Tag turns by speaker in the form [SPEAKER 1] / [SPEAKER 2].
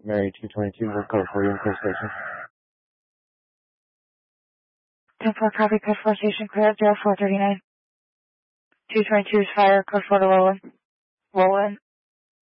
[SPEAKER 1] Mary 222, we'll code for you in clear station.
[SPEAKER 2] 10-4 copy, code 4 station clear, 0439. 222 is fire, code 4 to roll in. Roll in.